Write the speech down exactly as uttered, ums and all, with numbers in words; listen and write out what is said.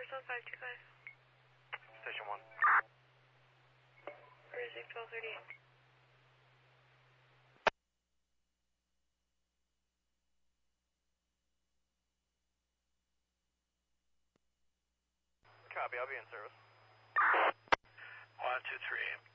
Arizona five two five. Station one. Cruising twelve thirty-eight. Copy, I'll be in service. One, two, three.